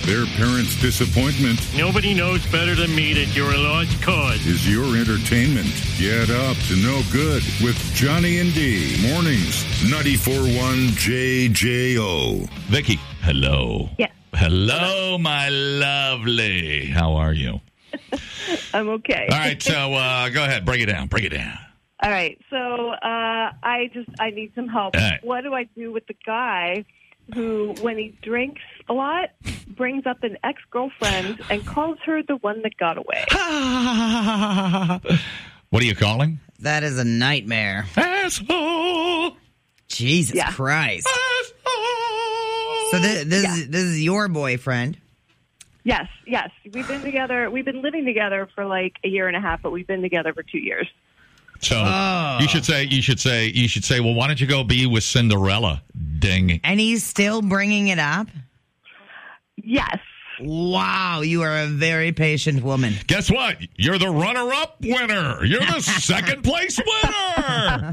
Their parents' disappointment Nobody knows better than me that you're a lost cause. is your entertainment. Get up to no good with Johnny and D. Mornings, 94.1 JJO. Vicky, hello. Yes. Hello, my lovely. How are you? I'm okay. All right, so go ahead. Break it down. All right. So I need some help. All right. What do I do with the guy who, when he drinks a lot, brings up an ex-girlfriend and calls her the one that got away? What are you calling? That is a nightmare. Asshole. Jesus Yeah. Christ. Asshole. So this is your boyfriend. Yes. We've been together. We've been living together for like a year and a half, but we've been together for 2 years. So you should say, well, why don't you go be with Cinderella? Ding. And he's still bringing it up? Yes. Wow, you are a very patient woman. Guess what? You're the runner-up winner. You're the second place winner.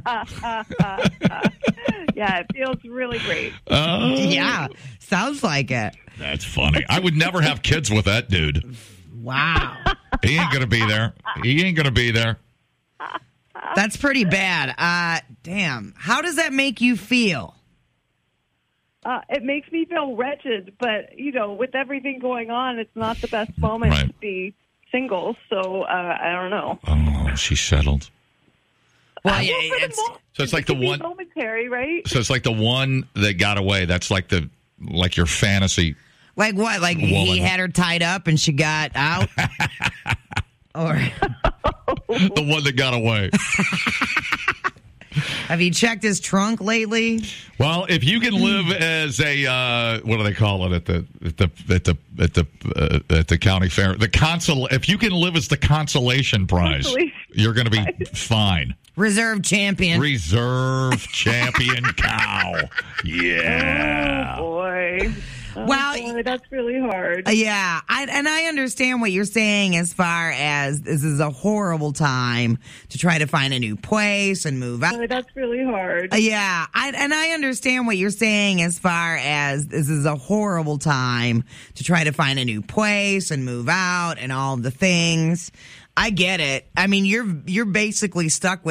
Yeah, it feels really great. Yeah, sounds like it. That's funny. I would never have kids with that dude. Wow. He ain't going to be there. That's pretty bad. Damn. How does that make you feel? It makes me feel wretched, but, with everything going on, it's not the best moment Right. to be single, so I don't know. Oh, she's settled. Well, yeah, For the it's So it's like it can the be one. momentary, right? So it's like the one that got away. That's like your fantasy. like what? Like Woman. he had her tied up and she got out? Or The one that got away. have you checked his trunk lately? Well, if you can live as a what do they call it at the county fair? If you can live as the consolation prize, Consolation you're going to be fine. Reserve champion. Reserve champion cow. Yeah. Oh, boy. Well, Boy, that's really hard. Yeah, I understand what you're saying as far as this is a horrible time to try to find a new place and move out. Boy, that's really hard. Yeah, I understand what you're saying as far as this is a horrible time to try to find a new place and move out and all of the things. I get it. I mean, you're basically stuck with